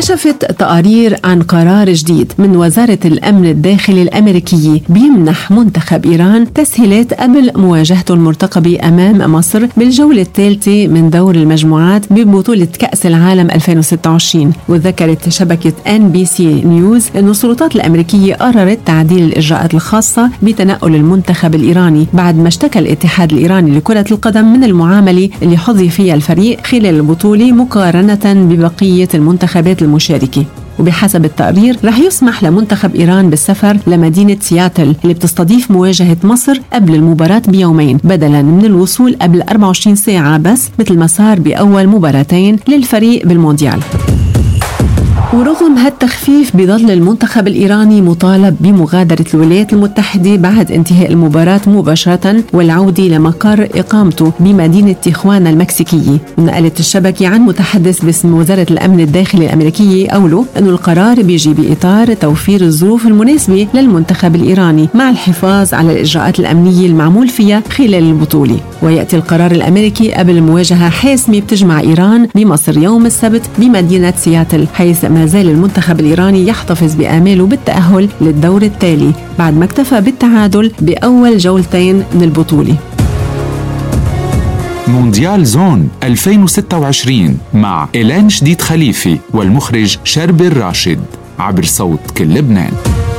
كشفت تقارير عن قرار جديد من وزارة الأمن الداخلي الأمريكية بيمنح منتخب إيران تسهيلات قبل مواجهته المرتقبة أمام مصر بالجولة الثالثة من دور المجموعات ببطولة كأس العالم 2026. وذكرت شبكة NBC نيوز أن السلطات الأمريكية قررت تعديل الإجراءات الخاصة بتنقل المنتخب الإيراني بعد ما اشتكى الاتحاد الإيراني لكرة القدم من المعاملة اللي حظي فيها الفريق خلال البطولة مقارنة ببقية المنتخبات المشاركة. وبحسب التقرير رح يسمح لمنتخب إيران بالسفر لمدينة سياتل اللي بتستضيف مواجهة مصر قبل المباراة بيومين بدلاً من الوصول قبل 24 ساعة بس مثل ما صار بأول مباراتين للفريق بالمونديال. ورغم هالتخفيف بظل المنتخب الإيراني مطالب بمغادرة الولايات المتحدة بعد انتهاء المباراة مباشرة والعودة لمقر إقامته بمدينة تيخوانا المكسيكية. نقلت الشبكة عن متحدث باسم وزارة الأمن الداخلي الأمريكية قوله أنه القرار بيجي بإطار توفير الظروف المناسبة للمنتخب الإيراني مع الحفاظ على الإجراءات الأمنية المعمول فيها خلال البطولة. ويأتي القرار الأمريكي قبل مواجهة حاسمة بتجمع إيران بمصر يوم السبت بمدينة سياتل، حيث ما زال المنتخب الإيراني يحتفظ بآماله بالتأهل للدور التالي بعد ما اكتفى بالتعادل بأول جولتين من البطولة. مونديال زون 2026 مع إيلان شديد خليفي والمخرج شربل راشد عبر صوت كل لبنان.